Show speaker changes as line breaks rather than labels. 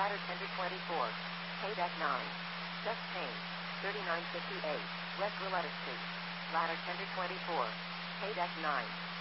Ladder tender 24. Hay deck 9. Just change. 3958. West Roletta Street. Ladder tender 24. Hay deck 9.